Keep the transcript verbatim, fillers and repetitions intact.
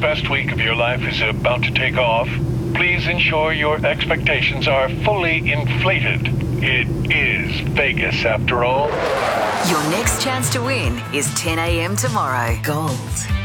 best week of your life is about to take off, please ensure your expectations are fully inflated. It is Vegas, after all. Your next chance to win is ten a.m. tomorrow. Gold